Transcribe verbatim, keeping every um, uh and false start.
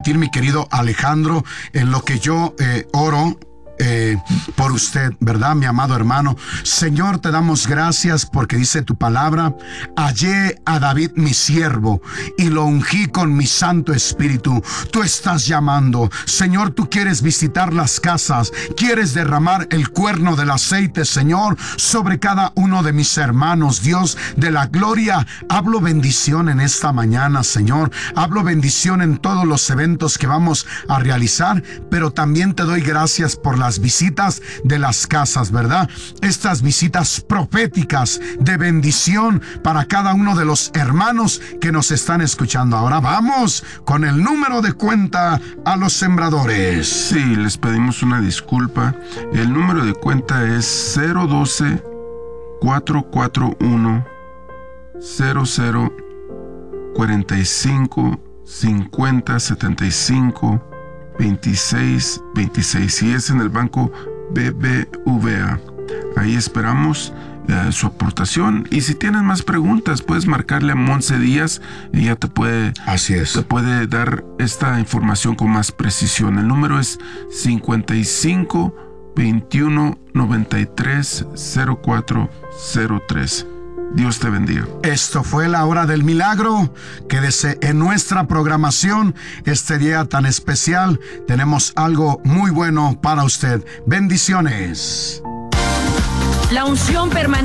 permitir, mi querido Alejandro, en lo que yo eh, oro Eh, por usted, ¿verdad, mi amado hermano? Señor, te damos gracias porque dice tu palabra: hallé a David mi siervo y lo ungí con mi Santo Espíritu. Tú estás llamando, Señor, tú quieres visitar las casas, quieres derramar el cuerno del aceite, Señor, sobre cada uno de mis hermanos. Dios de la gloria, hablo bendición en esta mañana, Señor. Hablo bendición en todos los eventos que vamos a realizar, pero también te doy gracias por la las visitas de las casas, ¿verdad? Estas visitas proféticas de bendición para cada uno de los hermanos que nos están escuchando. Ahora vamos con el número de cuenta a los sembradores. Sí, les pedimos una disculpa. El número de cuenta es cero uno dos, cuatro cuatro uno, cero cero, cuarenta y cinco, cincuenta, setenta y cinco, veintiséis veintiséis, y es en el banco B B V A. Ahí esperamos eh, su aportación, y si tienes más preguntas puedes marcarle a Monse Díaz, ella te puede, Así es. te puede dar esta información con más precisión. El número es cincuenta y cinco, veintiuno, noventa y tres, cero cuatro cero tres. Dios te bendiga. Esto fue la hora del milagro. Quédese en nuestra programación. Este día tan especial, tenemos algo muy bueno para usted. Bendiciones. La unción permanece.